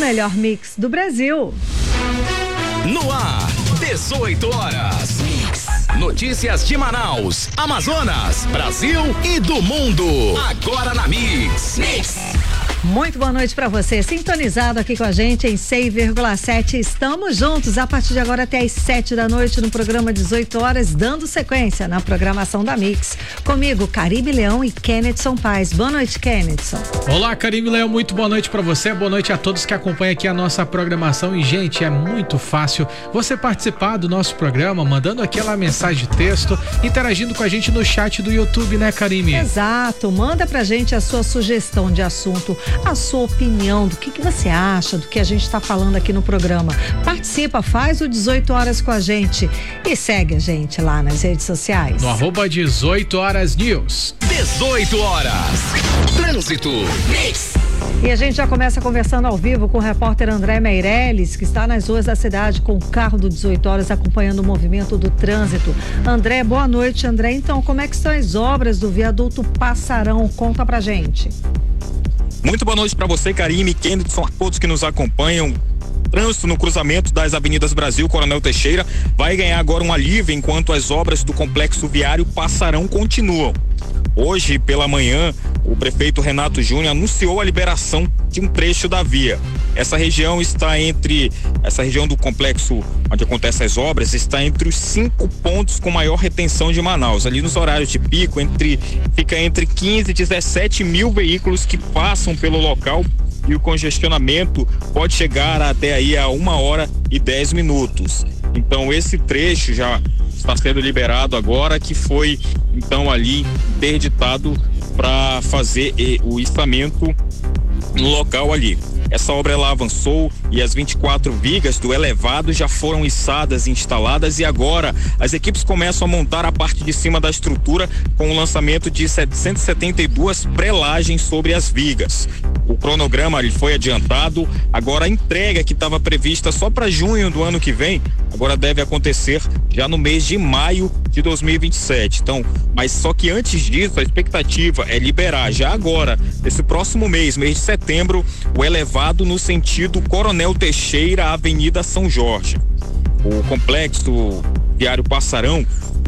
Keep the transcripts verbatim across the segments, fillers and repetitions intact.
melhor mix do Brasil. No ar, dezoito horas. Notícias de Manaus, Amazonas, Brasil e do mundo. Agora na Mix. Mix. Muito boa noite para você, sintonizado aqui com a gente em cem vírgula sete. Estamos juntos a partir de agora até às sete da noite no programa dezoito horas, dando sequência na programação da Mix. Comigo, Caribe Leão e Kennedson Paz. Boa noite, Kennedson. Olá, Caribe Leão, muito boa noite para você. Boa noite a todos que acompanham aqui a nossa programação. E, gente, é muito fácil você participar do nosso programa, mandando aquela mensagem de texto, interagindo com a gente no chat do YouTube, né, Caribe? Exato, manda pra gente a sua sugestão de assunto, a sua opinião, do que, que você acha do que a gente está falando aqui no programa. Participa, faz o dezoito horas com a gente e segue a gente lá nas redes sociais. No arroba dezoito horas news. dezoito horas. Trânsito. Mix. E a gente já começa conversando ao vivo com o repórter André Meirelles, que está nas ruas da cidade com o carro do dezoito horas acompanhando o movimento do trânsito. André, boa noite, André. Então, como é que estão as obras do viaduto Passarão? Conta pra gente. Muito boa noite para você, Karime, Kennedson, a todos que nos acompanham. Trânsito no cruzamento das avenidas Brasil, Coronel Teixeira, vai ganhar agora um alívio enquanto as obras do complexo viário Passarão continuam. Hoje, pela manhã, o prefeito Renato Júnior anunciou a liberação de um trecho da via. Essa região está entre, essa região do complexo onde acontecem as obras, está entre os cinco pontos com maior retenção de Manaus. Ali nos horários de pico, entre, fica entre quinze e dezessete mil veículos que passam pelo local e o congestionamento pode chegar até aí a uma hora e dez minutos. Então esse trecho já está sendo liberado agora, que foi então ali interditado para fazer o içamento no local ali. Essa obra ela avançou e as vinte e quatro vigas do elevado já foram içadas e instaladas, e agora as equipes começam a montar a parte de cima da estrutura com o lançamento de setecentas e setenta e duas pré-lagens sobre as vigas. O cronograma ele foi adiantado, agora a entrega que estava prevista só para junho do ano que vem, agora deve acontecer já no mês de maio de dois mil e vinte e sete. Então, mas só que antes disso, a expectativa é liberar já agora, nesse próximo mês, mês de setembro, o elevado no sentido Coronel Teixeira, Avenida São Jorge. O complexo viário Passarão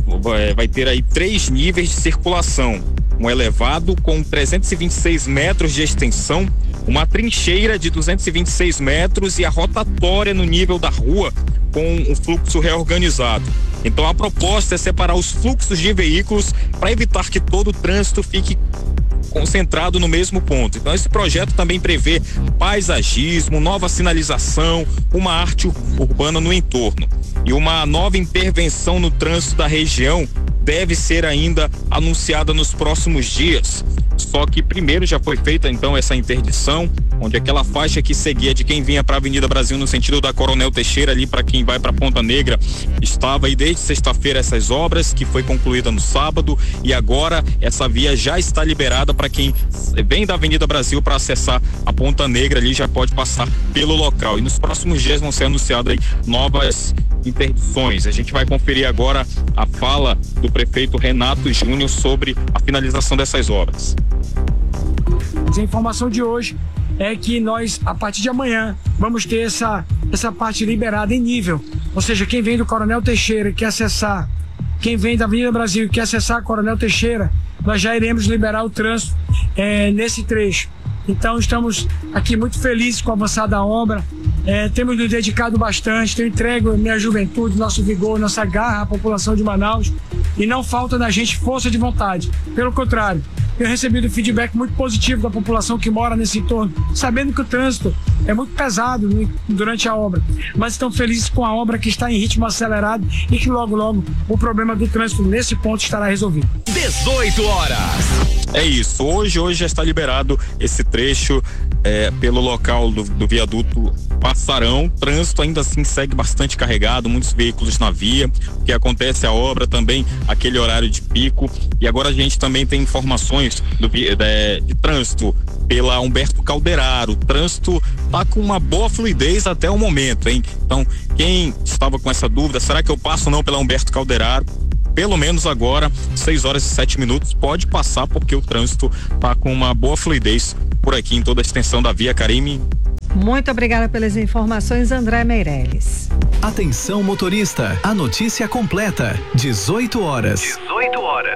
vai ter aí três níveis de circulação: um elevado com trezentos e vinte e seis metros de extensão, uma trincheira de duzentos e vinte e seis metros e a rotatória no nível da rua com um fluxo reorganizado. Então a proposta é separar os fluxos de veículos para evitar que todo o trânsito fique concentrado no mesmo ponto. Então esse projeto também prevê paisagismo, nova sinalização, uma arte urbana no entorno. E uma nova intervenção no trânsito da região deve ser ainda anunciada nos próximos dias. Só que primeiro já foi feita então essa interdição, onde aquela faixa que seguia de quem vinha para a Avenida Brasil no sentido da Coronel Teixeira ali para quem vai para Ponta Negra, estava aí desde sexta-feira essas obras, que foi concluída no sábado, e agora essa via já está liberada para quem vem da Avenida Brasil para acessar a Ponta Negra, ali já pode passar pelo local. E nos próximos dias vão ser anunciadas aí novas interdições. A gente vai conferir agora a fala do prefeito Renato Júnior sobre a finalização dessas obras. A informação de hoje é que nós, a partir de amanhã, vamos ter essa, essa parte liberada em nível. Ou seja, quem vem do Coronel Teixeira e quer acessar, quem vem da Avenida Brasil e quer acessar a Coronel Teixeira, nós já iremos liberar o trânsito é, nesse trecho. Então estamos aqui muito felizes com a avançada da obra, é, temos nos dedicado bastante, tenho entregue minha juventude, nosso vigor, nossa garra à população de Manaus, e não falta da gente força de vontade. Pelo contrário, tenho recebido feedback muito positivo da população que mora nesse entorno, sabendo que o trânsito é muito pesado durante a obra, mas estão felizes com a obra que está em ritmo acelerado e que logo, logo o problema do trânsito nesse ponto estará resolvido. dezoito horas. É isso, hoje, hoje já está liberado esse trecho é, pelo local do, do viaduto Passarão. Trânsito ainda assim segue bastante carregado, muitos veículos na via. O que acontece a obra também, aquele horário de pico. E agora a gente também tem informações do, de, de trânsito pela Humberto Calderaro. O trânsito tá com uma boa fluidez até o momento, hein? Então, quem estava com essa dúvida, será que eu passo ou não pela Humberto Calderaro? Pelo menos agora, seis horas e sete minutos, pode passar, porque o trânsito tá com uma boa fluidez por aqui em toda a extensão da via. Karime. Muito obrigada pelas informações, André Meirelles. Atenção motorista, a notícia completa, dezoito horas. dezoito horas.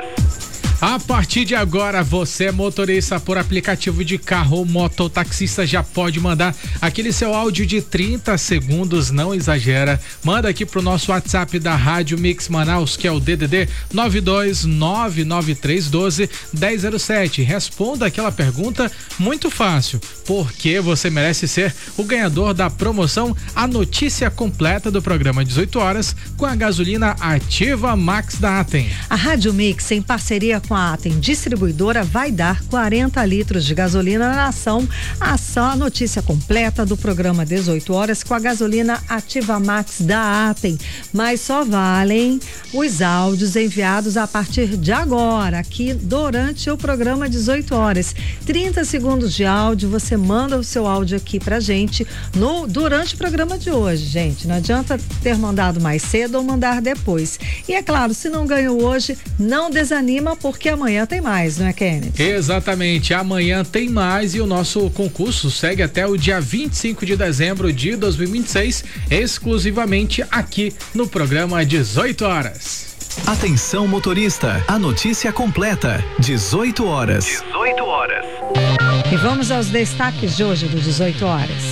A partir de agora, você motorista por aplicativo de carro ou mototaxista já pode mandar aquele seu áudio de trinta segundos, não exagera. Manda aqui pro nosso WhatsApp da Rádio Mix Manaus, que é o D D D nove dois nove nove três um dois um zero zero sete. Responda aquela pergunta muito fácil. Por que você merece ser o ganhador da promoção A Notícia Completa do programa dezoito horas com a gasolina Ativa Max da Atem? A Rádio Mix, em parceria com a Atem Distribuidora, vai dar quarenta litros de gasolina na ação. A ação, a notícia completa do programa dezoito horas com a gasolina Ativa Max da Atem. Mas só valem os áudios enviados a partir de agora, aqui durante o programa dezoito horas. trinta segundos de áudio, você manda o seu áudio aqui pra gente no, durante o programa de hoje, gente. Não adianta ter mandado mais cedo ou mandar depois. E é claro, se não ganhou hoje, não desanima, porque amanhã tem mais, não é, Kenneth? Exatamente, amanhã tem mais e o nosso concurso segue até o dia vinte e cinco de dezembro de dois mil e vinte e seis, exclusivamente aqui no programa dezoito horas. Atenção motorista, a notícia completa, dezoito horas. dezoito horas. E vamos aos destaques de hoje do dezoito horas.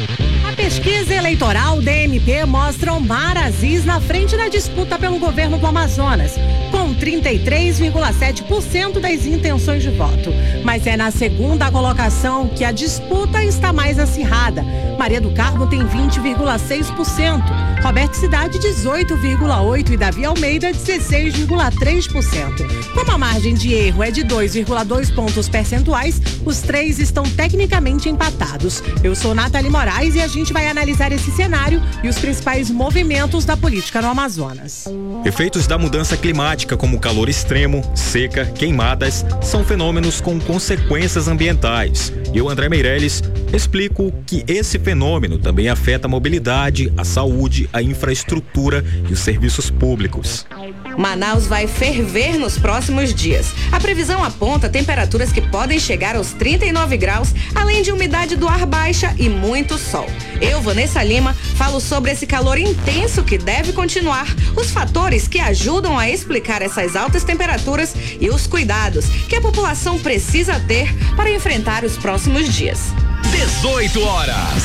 A pesquisa eleitoral D M P mostra Omar Aziz na frente na disputa pelo governo do Amazonas, com trinta e três vírgula sete por cento das intenções de voto. Mas é na segunda colocação que a disputa está mais acirrada. Maria do Carmo tem vinte vírgula seis por cento, Roberto Cidade dezoito vírgula oito por cento e Davi Almeida dezesseis vírgula três por cento. Como a margem de erro é de dois vírgula dois pontos percentuais, os três estão tecnicamente empatados. Eu sou Nathalie Moraes e a gente vai analisar esse cenário e os principais movimentos da política no Amazonas. Efeitos da mudança climática, como calor extremo, seca, queimadas, são fenômenos com consequências ambientais. Eu, André Meirelles, explico que esse fenômeno também afeta a mobilidade, a saúde, a infraestrutura e os serviços públicos. Manaus vai ferver nos próximos dias. A previsão aponta temperaturas que podem chegar aos trinta e nove graus, além de umidade do ar baixa e muito sol. Eu, Vanessa Lima, falo sobre esse calor intenso que deve continuar, os fatores que ajudam a explicar essas altas temperaturas e os cuidados que a população precisa ter para enfrentar os próximos dias. dezoito horas.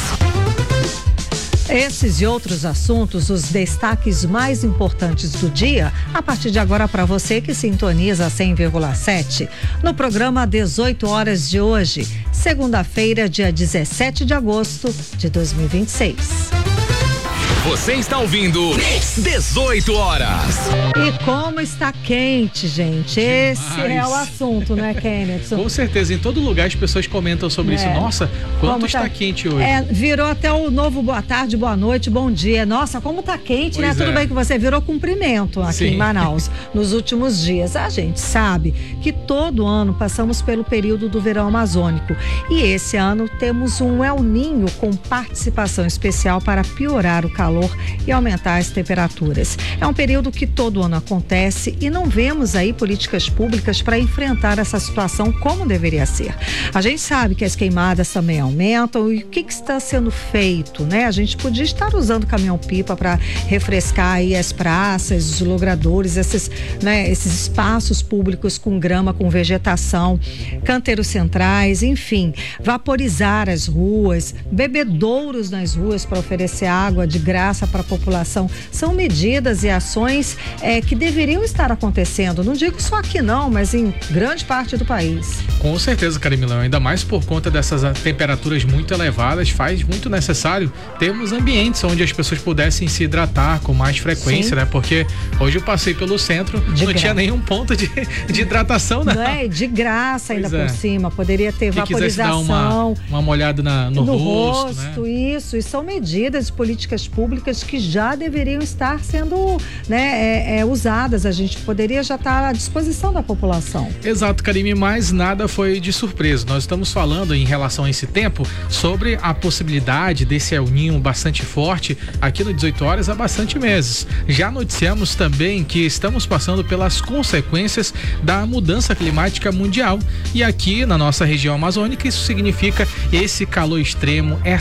Esses e outros assuntos, os destaques mais importantes do dia, a partir de agora para você que sintoniza cem vírgula sete. No programa dezoito horas de hoje, segunda-feira, dia dezessete de agosto de dois mil e vinte e seis. Você está ouvindo dezoito horas. E como está quente, gente. Esse Demais. é o assunto, né, Kenneth? Com certeza, em todo lugar as pessoas comentam sobre É. isso. Nossa, quanto Como está tá- quente hoje. É, virou até o novo boa tarde, boa noite, bom dia. Nossa, como tá quente, né? Pois Tudo é. bem que você virou cumprimento aqui Sim. em Manaus nos últimos dias. A gente sabe que todo ano passamos pelo período do verão amazônico. E esse ano temos um El Ninho com participação especial para piorar o calor e aumentar as temperaturas. É um período que todo ano acontece e não vemos aí políticas públicas para enfrentar essa situação como deveria ser. A gente sabe que as queimadas também aumentam e o que, que está sendo feito, né? A gente podia estar usando caminhão-pipa para refrescar aí as praças, os logradouros, esses, né, esses espaços públicos com grama, com vegetação, canteiros centrais, enfim, vaporizar as ruas, bebedouros nas ruas para oferecer água de graça para a população. São medidas e ações é, que deveriam estar acontecendo. Não digo só aqui não, mas em grande parte do país. Com certeza, Carimilão, ainda mais por conta dessas ah, temperaturas muito elevadas, faz muito necessário termos ambientes onde as pessoas pudessem se hidratar com mais frequência, Sim. né? Porque hoje eu passei pelo centro, De não graça. tinha nenhum ponto de, de hidratação, não. Não é? De graça ainda Pois é. por cima. Poderia ter Quem quisesse dar vaporização. uma, uma molhada na, no, no rosto, rosto, né? isso, e são medidas de políticas públicas que já deveriam estar sendo, né, é, é, usadas. A gente poderia já estar à disposição da população. Exato, Karime, mas nada foi de surpresa. Nós estamos falando em relação a esse tempo sobre a possibilidade desse El Ninho bastante forte aqui no dezoito horas há bastante meses. Já noticiamos também que estamos passando pelas consequências da mudança climática mundial e aqui na nossa região amazônica isso significa esse calor extremo, essa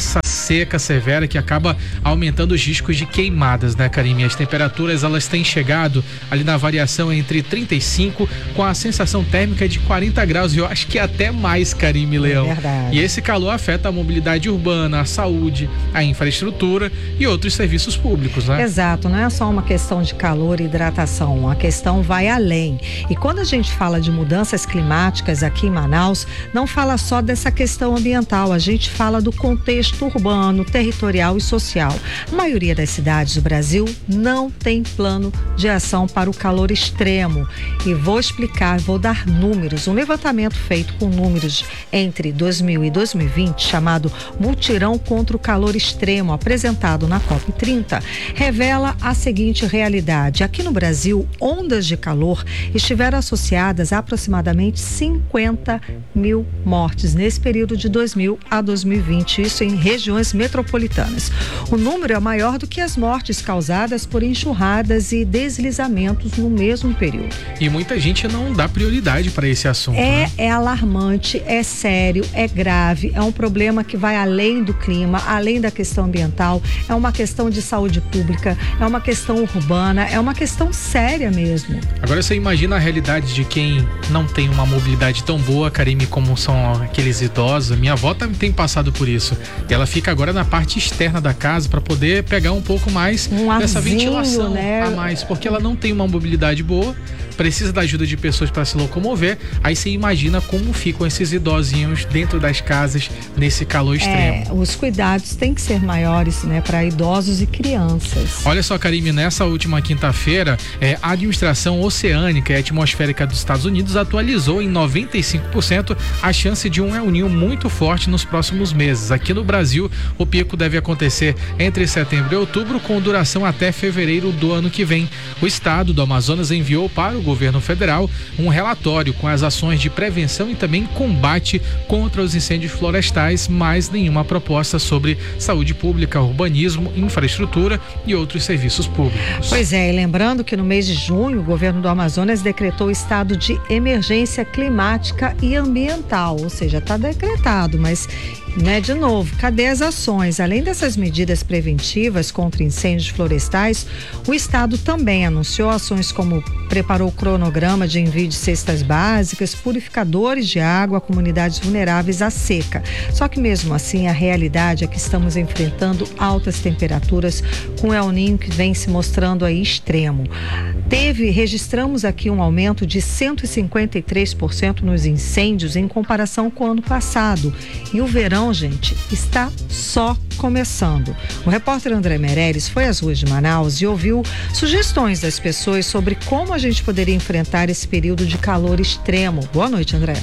seca severa que acaba aumentando os riscos de queimadas, né, Karime? As temperaturas, elas têm chegado ali na variação entre trinta e cinco com a sensação térmica de quarenta graus, e eu acho que até mais, Karime Leão. É verdade. E esse calor afeta a mobilidade urbana, a saúde, a infraestrutura e outros serviços públicos, né? Exato, não é só uma questão de calor e hidratação, a questão vai além. E quando a gente fala de mudanças climáticas aqui em Manaus, não fala só dessa questão ambiental, a gente fala do contexto urbano, territorial e social. A maioria das cidades do Brasil não tem plano de ação para o calor extremo. E vou explicar, vou dar números. Um levantamento feito com números entre dois mil e dois mil e vinte, chamado Mutirão contra o Calor Extremo, apresentado na COP trinta, revela a seguinte realidade. Aqui no Brasil, ondas de calor estiveram associadas a aproximadamente cinquenta mil mortes nesse período de dois mil a dois mil e vinte, isso em regiões metropolitanas. O número é maior do que as mortes causadas por enxurradas e deslizamentos no mesmo período. E muita gente não dá prioridade para esse assunto. É, né? é alarmante, é sério, é grave, é um problema que vai além do clima, além da questão ambiental, é uma questão de saúde pública, é uma questão urbana, é uma questão séria mesmo. Agora você imagina a realidade de quem não tem uma mobilidade tão boa, Karime, como são aqueles idosos. Minha avó tem passado por isso. E ela fica agora na parte externa da casa para poder pegar um pouco mais um dessa arzinho, ventilação, né? a mais, porque ela não tem uma mobilidade boa, precisa da ajuda de pessoas para se locomover. Aí você imagina como ficam esses idosinhos dentro das casas nesse calor extremo. É, os cuidados têm que ser maiores, né, para idosos e crianças. Olha só, Karime, nessa última quinta-feira, é, a administração oceânica e atmosférica dos Estados Unidos atualizou em noventa e cinco por cento a chance de um El Niño muito forte nos próximos meses. Aqui no Brasil, o pico deve acontecer entre setembro e outubro, com duração até fevereiro do ano que vem. O estado do Amazonas enviou para o governo federal um relatório com as ações de prevenção e também combate contra os incêndios florestais, mas nenhuma proposta sobre saúde pública, urbanismo, infraestrutura e outros serviços públicos. Pois é, e lembrando que no mês de junho o governo do Amazonas decretou estado de emergência climática e ambiental, ou seja, está decretado, mas né, de novo, cadê as ações? Além dessas medidas preventivas contra incêndios florestais, o estado também anunciou ações como preparou o cronograma de envio de cestas básicas, purificadores de água a comunidades vulneráveis à seca. Só que mesmo assim, a realidade é que estamos enfrentando altas temperaturas com El Niño que vem se mostrando aí extremo. Teve, registramos aqui um aumento de cento e cinquenta e três por cento nos incêndios em comparação com o ano passado. E o verão, gente, está só começando. O repórter André Meirelles foi às ruas de Manaus e ouviu sugestões das pessoas sobre como a gente poderia enfrentar esse período de calor extremo. Boa noite, André.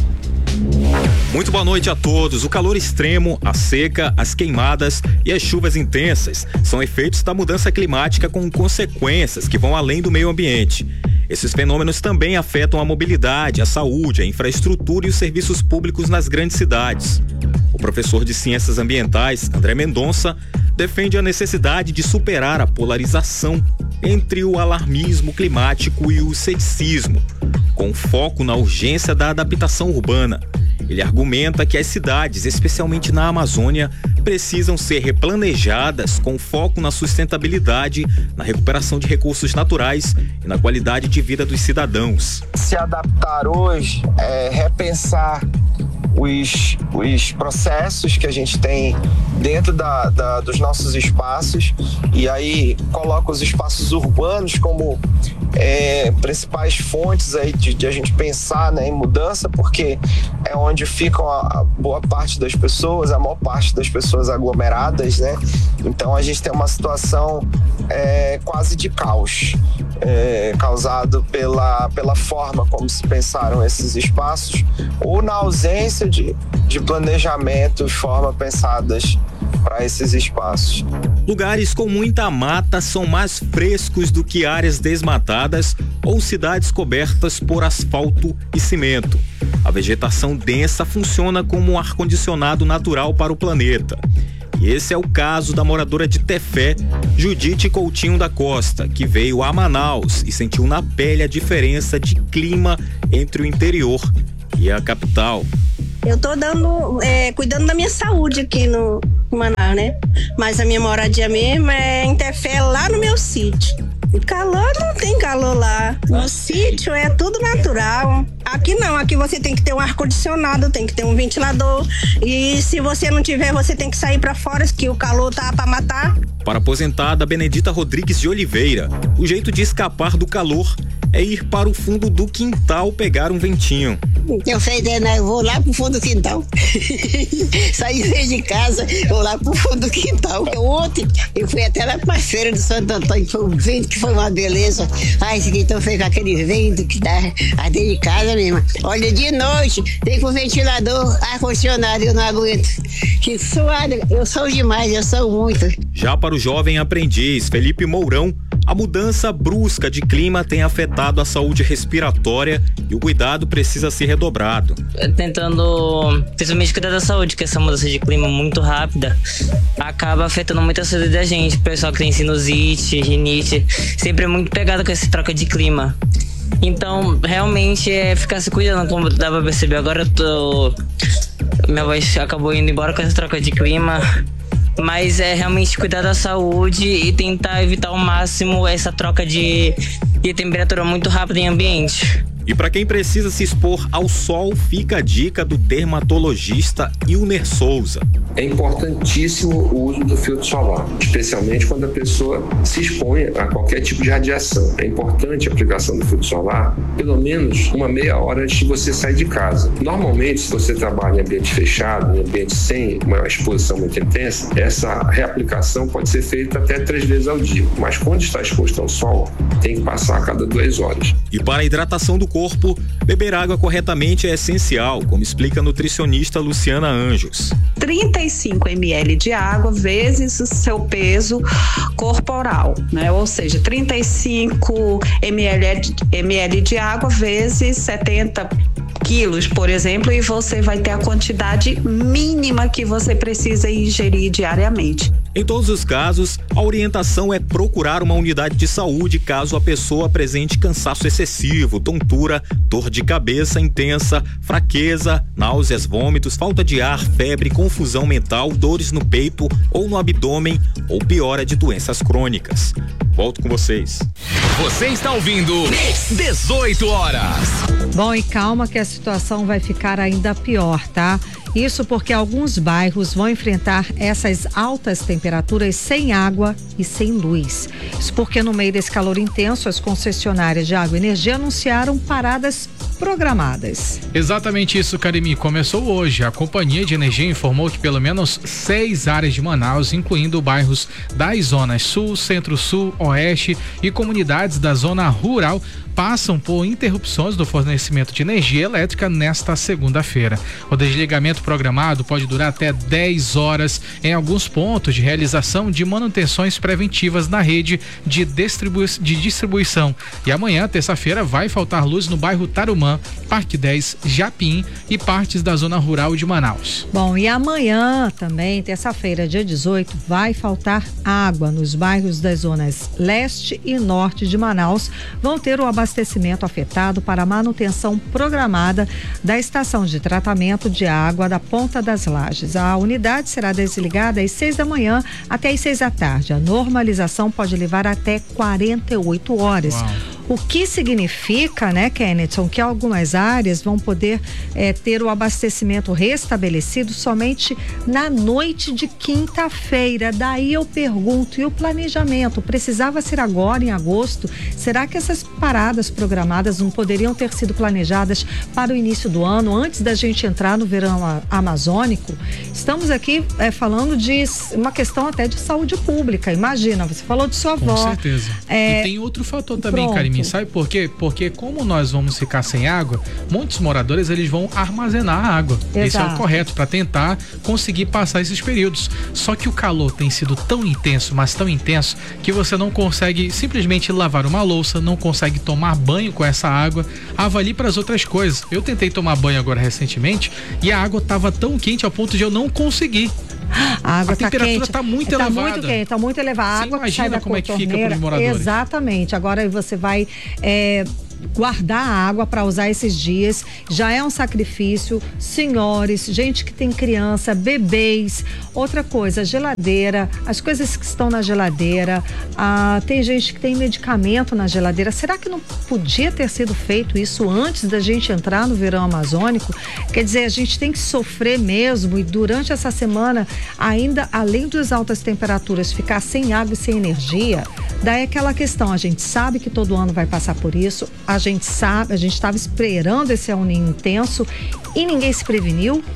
Muito boa noite a todos. O calor extremo, a seca, as queimadas e as chuvas intensas são efeitos da mudança climática com consequências que vão além do meio ambiente. Esses fenômenos também afetam a mobilidade, a saúde, a infraestrutura e os serviços públicos nas grandes cidades. O professor de Ciências Ambientais, André Mendonça, defende a necessidade de superar a polarização entre o alarmismo climático e o ceticismo, com foco na urgência da adaptação urbana. Ele argumenta que as cidades, especialmente na Amazônia, precisam ser replanejadas com foco na sustentabilidade, na recuperação de recursos naturais e na qualidade de vida dos cidadãos. Se adaptar hoje é repensar os, os processos que a gente tem dentro da, da, dos nossos espaços, e aí coloca os espaços urbanos como é, principais fontes aí de, de a gente pensar, né, em mudança, porque é onde ficam a, a boa parte das pessoas, a maior parte das pessoas aglomeradas, né? Então a gente tem uma situação é, quase de caos, é, causado pela, pela forma como se pensaram esses espaços, ou na ausência de, de planejamento e forma pensadas para esses espaços. Lugares com muita mata são mais frescos do que áreas desmatadas ou cidades cobertas por asfalto e cimento. A vegetação densa funciona como um ar-condicionado natural para o planeta. E esse é o caso da moradora de Tefé, Judite Coutinho da Costa, que veio a Manaus e sentiu na pele a diferença de clima entre o interior e a capital. Eu tô dando, é, cuidando da minha saúde aqui no Manaus. lugar, né? Mas a minha moradia mesmo é interfere lá no meu sítio. O calor não tem calor lá. No sítio é tudo natural. Aqui não, aqui você tem que ter um ar-condicionado, tem que ter um ventilador. E se você não tiver, você tem que sair pra fora, que o calor tá pra matar. Para a aposentada Benedita Rodrigues de Oliveira, o jeito de escapar do calor é ir para o fundo do quintal pegar um ventinho. Eu sei, né? Eu vou lá pro fundo do quintal. Saí de casa, vou lá pro fundo do quintal. Ontem eu fui até lá pra feira do Santo Antônio, foi um vento que foi uma beleza. Ai, esse quintal foi com aquele vento que dá até de casa mesmo. Olha, de noite, tem com ventilador, ar-condicionado, eu não aguento. Que suado, eu sou demais, eu sou muito. Já para o jovem aprendiz Felipe Mourão, a mudança brusca de clima tem afetado a saúde respiratória e o cuidado precisa ser redobrado. Tentando, principalmente, cuidar da saúde, que essa mudança de clima muito rápida acaba afetando muito a saúde da gente. O pessoal que tem sinusite, rinite, sempre é muito pegado com essa troca de clima. Então, realmente, é ficar se cuidando, como dá pra perceber. Agora eu tô... minha voz acabou indo embora com essa troca de clima. Mas é realmente cuidar da saúde e tentar evitar ao máximo essa troca de, de temperatura muito rápida em ambiente. E para quem precisa se expor ao sol, fica a dica do dermatologista Ilner Souza. É importantíssimo o uso do filtro solar, especialmente quando a pessoa se expõe a qualquer tipo de radiação. É importante a aplicação do filtro solar pelo menos uma meia hora antes de você sair de casa. Normalmente, se você trabalha em ambiente fechado, em ambiente sem uma exposição muito intensa, essa reaplicação pode ser feita até três vezes ao dia. Mas quando está exposto ao sol, tem que passar a cada duas horas. E para a hidratação do corpo, beber água corretamente é essencial, como explica a nutricionista Luciana Anjos. trinta e cinco mililitros de água vezes o seu peso corporal, né? Ou seja, trinta e cinco mililitros de água vezes setenta quilos, por exemplo, e você vai ter a quantidade mínima que você precisa ingerir diariamente. Em todos os casos, a orientação é procurar uma unidade de saúde caso a pessoa apresente cansaço excessivo, tontura, dor de cabeça intensa, fraqueza, náuseas, vômitos, falta de ar, febre, confusão mental, dores no peito ou no abdômen ou piora de doenças crônicas. Volto com vocês. Você está ouvindo dezoito horas. Bom, e calma que a situação vai ficar ainda pior, tá? Isso porque alguns bairros vão enfrentar essas altas temperaturas sem água e sem luz. Isso porque no meio desse calor intenso, as concessionárias de água e energia anunciaram paradas programadas. Exatamente isso, Karimi. Começou hoje. A Companhia de Energia informou que pelo menos seis áreas de Manaus, incluindo bairros das zonas Sul, Centro-Sul, Oeste e comunidades da zona rural, passam por interrupções do fornecimento de energia elétrica nesta segunda-feira. O desligamento programado pode durar até dez horas em alguns pontos de realização de manutenções preventivas na rede de, distribui- de distribuição. E amanhã, terça-feira, vai faltar luz no bairro Tarumã, Parque dez, Japim e partes da zona rural de Manaus. Bom, e amanhã também, terça-feira, dia dezoito, vai faltar água nos bairros das zonas leste e norte de Manaus. Vão ter o abastecimento afetado para a manutenção programada da estação de tratamento de água da Ponta das Lajes. A unidade será desligada às seis da manhã até às seis da tarde. A normalização pode levar até quarenta e oito horas. Uau. O que significa, né, Kennethon, que algumas áreas vão poder é, ter o abastecimento restabelecido somente na noite de quinta-feira. Daí eu pergunto, e o planejamento? Precisava ser agora, em agosto? Será que essas paradas programadas não poderiam ter sido planejadas para o início do ano, antes da gente entrar no verão amazônico? Estamos aqui é, falando de uma questão até de saúde pública. Imagina, você falou de sua avó. Com certeza. É... E tem outro fator também, Karimi. Sabe por quê? Porque como nós vamos ficar sem água, muitos moradores eles vão armazenar a água. Exato. Esse é o correto para tentar conseguir passar esses períodos. Só que o calor tem sido tão intenso, mas tão intenso, que você não consegue simplesmente lavar uma louça, não consegue tomar banho com essa água. Avalie para as outras coisas. Eu tentei tomar banho agora recentemente e a água estava tão quente ao ponto de eu não conseguir. A água a tá temperatura quente. tá muito tá elevada. Muito quente, tá muito elevada. A Você água imagina que sai da como é que torneira, fica para os moradores. Exatamente. Agora você vai é, guardar a água para usar esses dias. Já é um sacrifício. Senhores, gente que tem criança, bebês. Outra coisa, geladeira, as coisas que estão na geladeira. Ah, tem gente que tem medicamento na geladeira. Será que não podia ter sido feito isso antes da gente entrar no verão amazônico? Quer dizer, a gente tem que sofrer mesmo e durante essa semana, ainda além das altas temperaturas, ficar sem água e sem energia. Daí aquela questão, a gente sabe que todo ano vai passar por isso, a gente sabe, a gente estava esperando esse El Niño intenso e ninguém se preveniu.